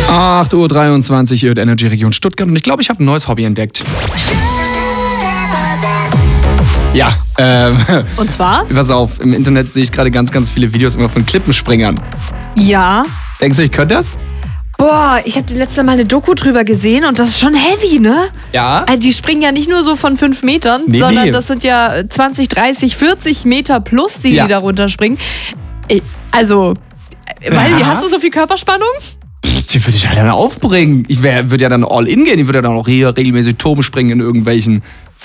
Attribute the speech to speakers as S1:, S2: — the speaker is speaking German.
S1: 8:23 Uhr hier in der Energy Region Stuttgart und ich glaube, ich habe ein neues Hobby entdeckt. Ja,
S2: Und zwar?
S1: pass auf, im Internet sehe ich gerade ganz, ganz viele Videos immer von Klippenspringern.
S2: Ja.
S1: Denkst du, ich könnte das?
S2: Boah, ich habe letzte Mal eine Doku drüber gesehen und das ist schon heavy, ne?
S1: Ja.
S2: Also die springen ja nicht nur so von 5 Metern, sondern das sind ja 20, 30, 40 Meter plus, die da runterspringen. Also, wie hast du so viel Körperspannung?
S1: Die würde ich halt dann aufbringen. Ich würde ja dann all in gehen. Ich würde ja dann auch hier regelmäßig Turm springen in irgendwelchen